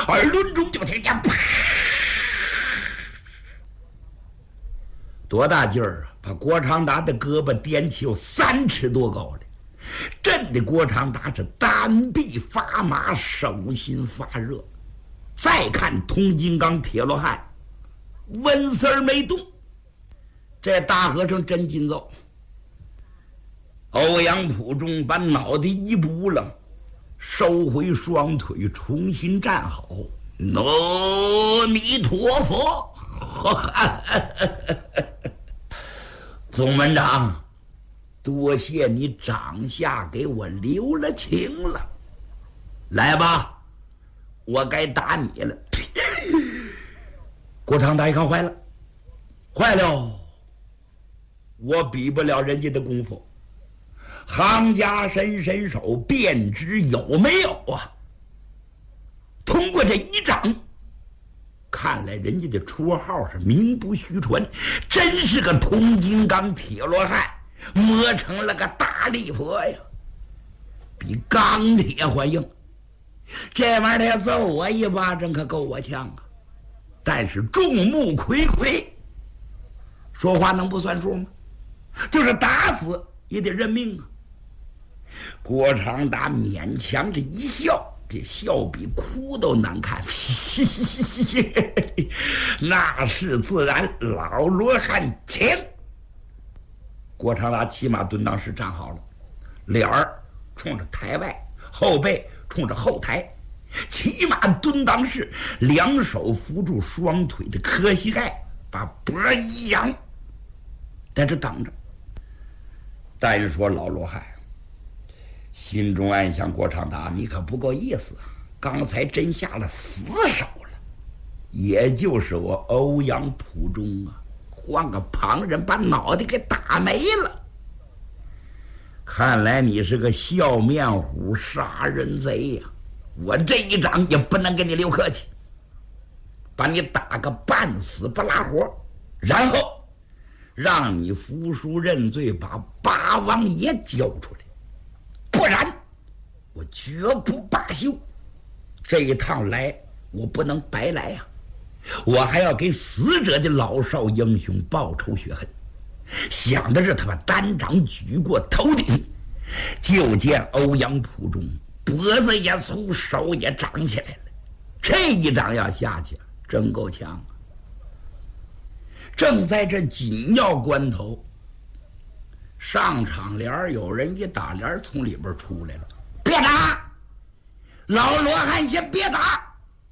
耳轮中就听见啪，多大劲儿啊！把郭长达的胳膊掂起有3尺多高的，震得郭长达是单臂发麻，手心发热。再看铜金刚铁罗汉，纹丝儿没动。这大和尚真紧走。欧阳普中把脑袋一拨楞，收回双腿，重新站好。阿弥陀佛！总门长，多谢你掌下给我留了情了。来吧，我该打你了。郭长达一看坏了，坏了，我比不了人家的功夫。行家伸手便知有没有啊。通过这一掌，看来人家的绰号是名不虚传，真是个铜金刚铁罗汉，磨成了个大力佛呀，比钢铁还硬。这玩意儿他要揍我一巴掌可够我呛啊！但是众目睽睽，说话能不算数吗？就是打死也得认命啊！郭长达勉强着一笑，这笑比哭都难看。那是自然，老罗汉请。郭长达骑马蹲裆时站好了，脸儿冲着台外，后背冲着后台，骑马蹲裆时，两手扶住双腿的磕膝盖，把脖一扬，在这等着。单说老罗汉心中暗想，郭长达你可不够意思，刚才真下了死手了。也就是我欧阳普中啊，换个旁人把脑袋给打没了。看来你是个笑面虎杀人贼呀！我这一掌也不能跟你留客气，把你打个半死不拉活，然后让你服输认罪，把八王爷交出来，不然我绝不罢休。这一趟来我不能白来呀，我还要给死者的老少英雄报仇雪恨。想的是他把单掌举过头顶，就见欧阳普中脖子也粗，手也长起来了。这一掌要下去真够呛啊！正在这紧要关头，上场帘有人一打帘从里边出来了。别打！老罗汉先别打！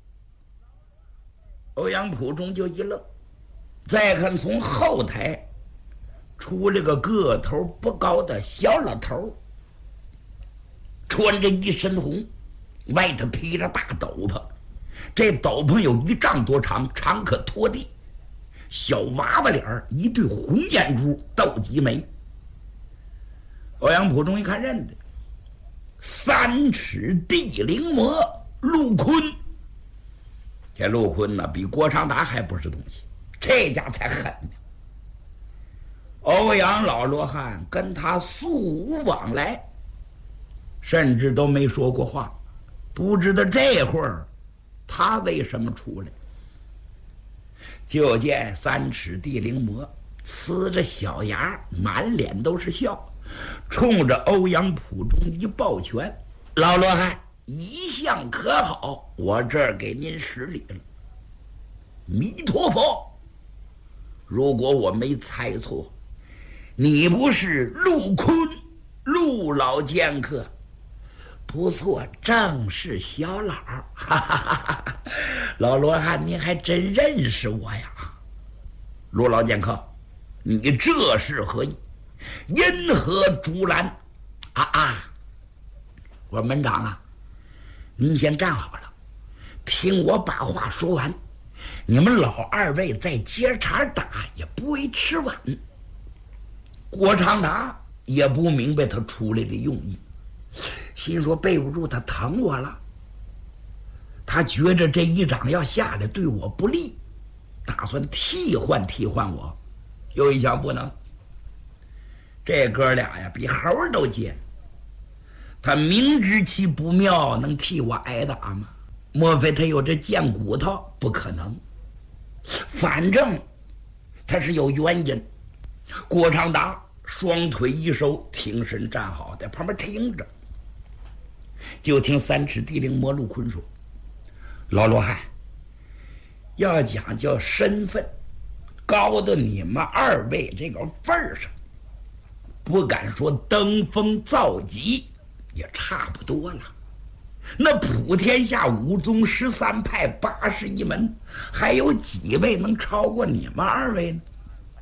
欧阳普中就一愣，再看从后台出来个个头不高的小老头，穿着一身红，外头披着大斗篷，这斗篷有1丈多长，长可拖地。小娃娃脸儿，一对红眼珠，斗鸡眉。欧阳普中一看认得，3尺地灵魔陆坤。这陆坤呢，比郭长达还不是东西，这家才狠呢。欧阳老罗汉跟他素无往来，甚至都没说过话，不知道这会儿他为什么出来。就见3尺地灵魔呲着小牙，满脸都是笑，冲着欧阳普中一抱拳：“老罗汉一向可好，我这儿给您施礼了。弥陀佛！如果我没猜错，你不是陆坤陆老剑客？不错，正是小老。哈哈哈哈！老罗汉，您还真认识我呀？陆老剑客，你这是何意？因何竹篮？我说门长啊，您先站好了，听我把话说完。你们老2位再接茬打也不为迟晚。郭长达也不明白他出来的用意，心说背不住他疼我了，他觉着这一掌要下来对我不利，打算替换我。又一想不能，这哥俩呀比猴都尖，他明知其不妙，能替我挨打吗？ 莫非他有这贱骨头？不可能，反正他是有原因。郭长达双腿一收，挺身站好，在旁边听着。就听三尺地灵魔陆坤说：“老罗汉，要讲究身份，高到你们二位这个份儿上，不敢说登峰造极，也差不多了。那普天下5宗13派81门，还有几位能超过你们二位呢？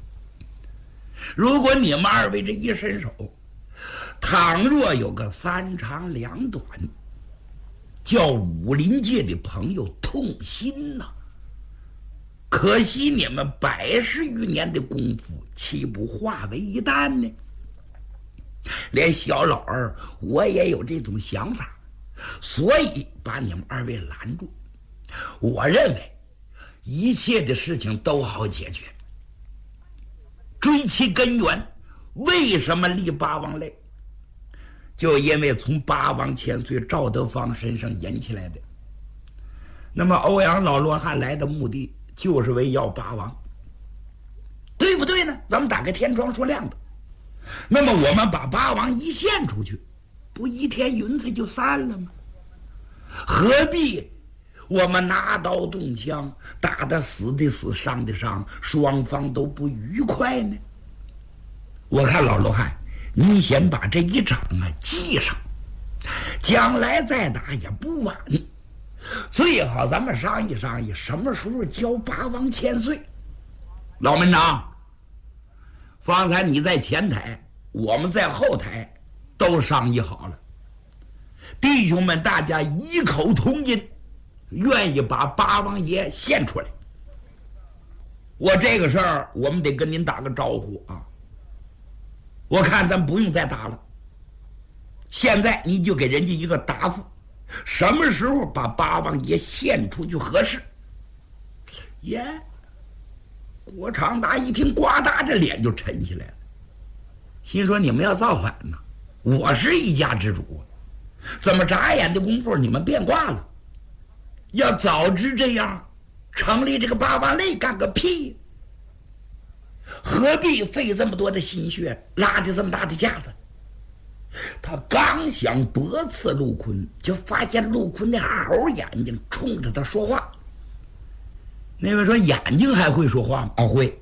如果你们二位这一伸手，倘若有个3长2短，叫武林界的朋友痛心呐！可惜你们110余年的功夫，岂不化为一旦呢？连小老儿我也有这种想法，所以把你们二位拦住。我认为一切的事情都好解决，追其根源，为什么立八王类？就因为从八王千岁赵德芳身上引起来的。那么欧阳老罗汉来的目的就是为要八王，对不对呢？咱们打开天窗说亮的。那么我们把八王一献出去，不一天云彩就散了吗？何必我们拿刀动枪，打得死的死，伤的伤，双方都不愉快呢？我看老罗汉，你先把这一掌记上，将来再打也不晚。最好咱们商议商议，什么时候交八王千岁。老门长，方才你在前台，我们在后台都商议好了，弟兄们大家异口同音，愿意把八王爷献出来。我这个事儿我们得跟您打个招呼啊。我看咱不用再打了，现在你就给人家一个答复，什么时候把八王爷献出去合适？耶！郭长达一听，呱嗒，这脸就沉下来了，心说你们要造反呢？我是一家之主，怎么眨眼的功夫你们变卦了？要早知这样，成立这个八王类干个屁！何必费这么多的心血，拉的这么大的架子？他刚想驳斥陆坤，就发现陆坤那猴眼睛冲着他说话。那位说眼睛还会说话吗？啊，会。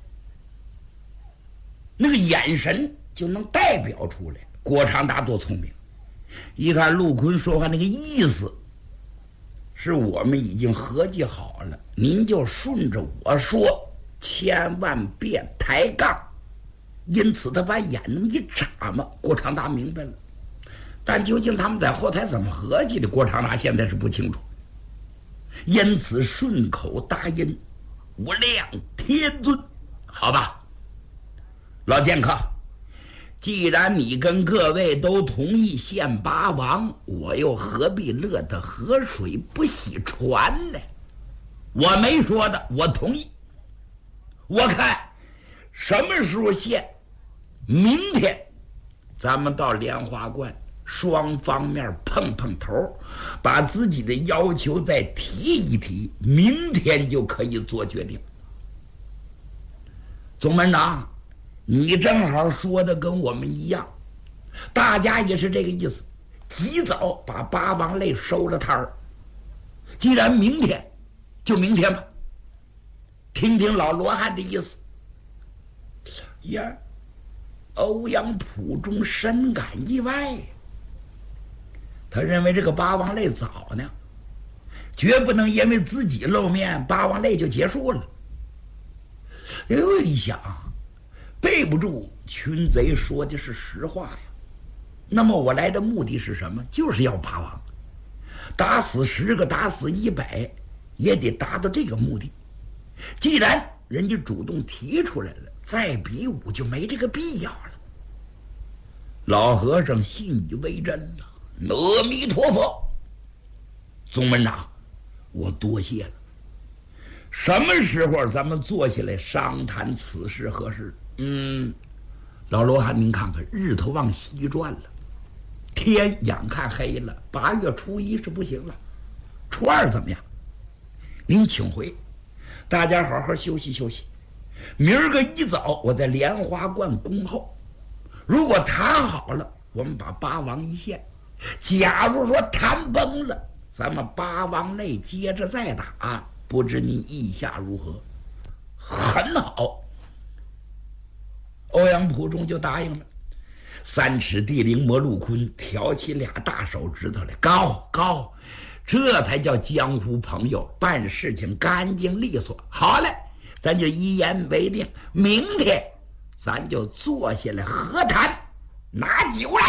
那个眼神就能代表出来。郭长达多聪明，一看陆坤说话那个意思，是我们已经合计好了，您就顺着我说，千万别抬杠。因此他把眼那么一眨嘛，郭长达明白了。但究竟他们在后台怎么合计的，郭长达现在是不清楚，因此顺口答应：无量天尊。好吧，老剑客，既然你跟各位都同意献八王，我又何必乐得河水不洗船呢？我没说的，我同意。我看什么时候献？明天咱们到莲花观，双方面碰碰头，把自己的要求再提一提，明天就可以做决定。总门长，你正好说的跟我们一样，大家也是这个意思，及早把八王类收了摊儿。既然明天，就明天吧。听听老罗汉的意思。呀，欧阳普中深感意外，他认为这个八王类早呢，绝不能因为自己露面，八王类就结束了。又一想，背不住群贼说的是实话呀。那么我来的目的是什么？就是要八王，打死10个，打死100，也得达到这个目的。既然人家主动提出来了，再比武就没这个必要了。老和尚信以为真了，阿弥陀佛。总门长，我多谢了。什么时候咱们坐下来商谈此事何事？老罗汉，您看看，日头往西转了，天眼看黑了，8月初1是不行了。 初二怎么样？您请回，大家好好休息休息。明儿个一早，我在莲花观恭候。如果谈好了，我们把八王一献；假如说谈崩了，咱们八王内接着再打。不知您意下如何？很好。欧阳普忠就答应了。三尺地灵魔陆坤挑起俩大手指头来，高，这才叫江湖朋友，办事情干净利索。好嘞，咱就一言为定，明天咱就坐下来和谈，拿酒来。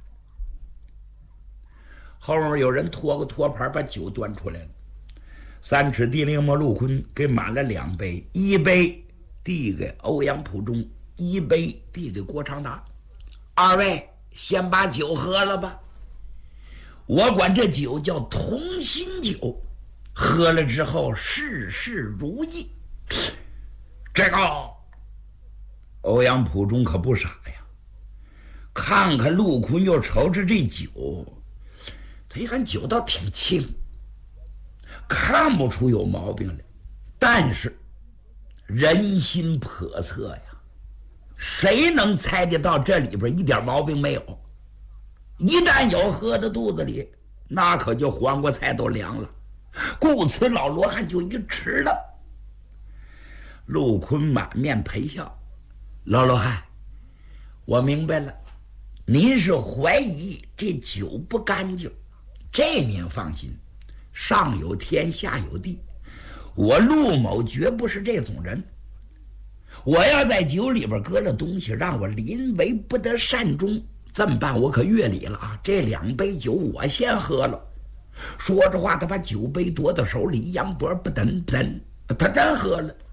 后面有人拖个托盘把酒端出来了。三尺地灵魔陆坤给满了2杯，一杯递给欧阳普忠，一杯递给郭长达。二位先把酒喝了吧，我管这酒叫同心酒，喝了之后事事如意。这个欧阳普忠可不傻呀，看看陆坤又瞅着这酒，他一看酒倒挺清，看不出有毛病来，但是人心叵测呀，谁能猜得到这里边一点毛病没有？一旦有喝到肚子里，那可就黄瓜菜都凉了。故此老罗汉就一吃了。陆坤满面陪笑，老罗汉，我明白了，您是怀疑这酒不干净，这您放心，上有天下有地，我陆某绝不是这种人。我要在酒里边搁了东西，让我临危不得善终，这么办我可越礼了啊！这2杯酒我先喝了。说着话，他把酒杯夺到手里，杨博不等，他真喝了。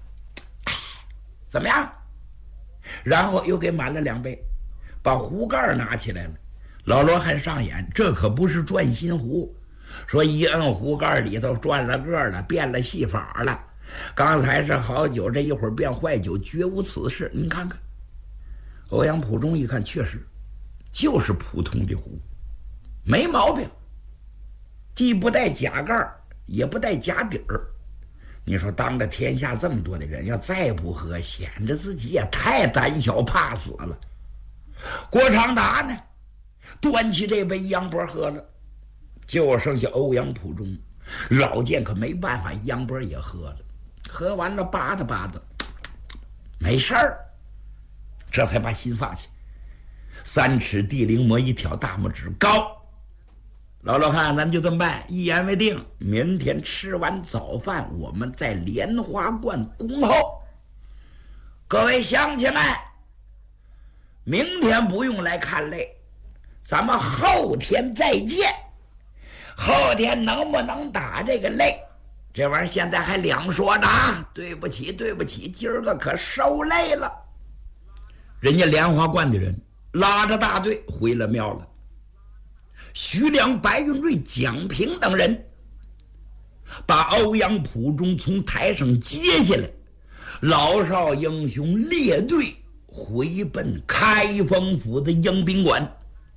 怎么样？然后又给满了2杯，把壶盖拿起来了。老罗汉上眼，这可不是转心壶，说一摁壶盖里头转了个了，变了戏法了。刚才是好酒，这一会儿变坏酒，绝无此事。您看看，欧阳普忠一看，确实就是普通的壶，没毛病，既不带假盖也不带假底儿。你说当着天下这么多的人，要再不喝，显着自己也太胆小怕死了。郭长达呢，端起这杯杨波喝了，就剩下欧阳普忠。老剑可没办法，杨波也喝了，喝完了吧嗒，没事儿，这才把心放下。三尺地灵魔一挑大拇指，高。老罗汉，咱就这么办，一言为定，明天吃完早饭，我们在莲花观恭候。各位乡亲们，明天不用来看擂，咱们后天再见。后天能不能打这个擂，这玩意儿现在还两说着啊！对不起，今儿个可受累了。人家莲花观的人拉着大队回了庙了。徐良、白云瑞、蒋平等人把欧阳普忠从台上接下来，老少英雄列队回奔开封府的迎宾馆。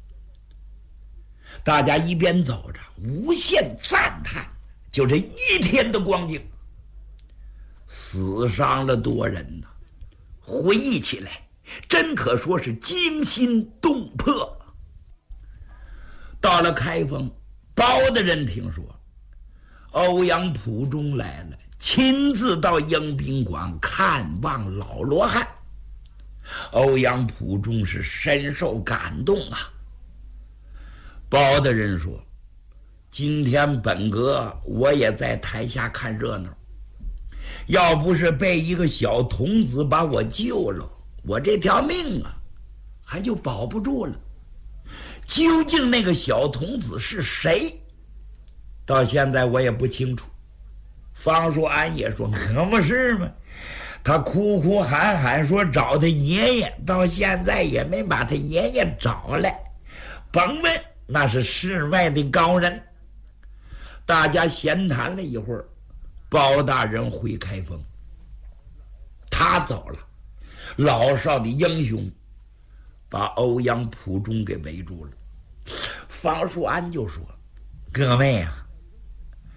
大家一边走着，无限赞叹，就这一天的光景，死伤了多人呐！回忆起来，真可说是惊心动魄。到了开封，包大人听说欧阳普忠来了，亲自到迎宾馆看望老罗汉。欧阳普忠是深受感动啊。包大人说，今天本阁我也在台下看热闹，要不是被一个小童子把我救了，我这条命啊还就保不住了。究竟那个小童子是谁，到现在我也不清楚。方叔安也说，可不是嘛，他哭哭喊喊说找他爷爷，到现在也没把他爷爷找来，甭问，那是世外的高人。大家闲谈了一会儿，包大人回开封，他走了，老少的英雄把欧阳普忠给围住了。方叔安就说，各位啊，